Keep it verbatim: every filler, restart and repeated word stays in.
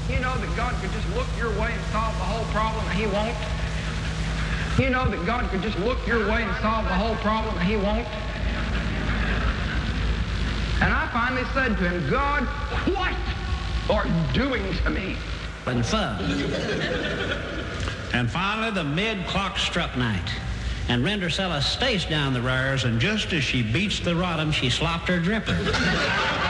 You know that God could just look your way and solve the whole problem, and he won't. You know that God could just look your way and solve the whole problem, and he won't. And I finally said to him, God, what are you doing to me? And fun. And finally, the mid-clock struck night. And Rendersella stays down the rars, and just as she beats the rottum, she slopped her dripper.